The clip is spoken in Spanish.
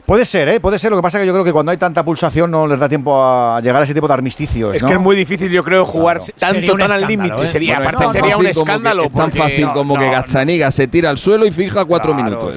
Puede ser, ¿eh? Puede ser. Lo que pasa es que yo creo que cuando hay tanta pulsación no les da tiempo a llegar a ese tipo de armisticios. Es ¿no? que es muy difícil, yo creo, jugar tanto tan al límite. Sería Aparte sería un escándalo. Es tan fácil como que Gazzaniga se tira al suelo y fija 4 minutos.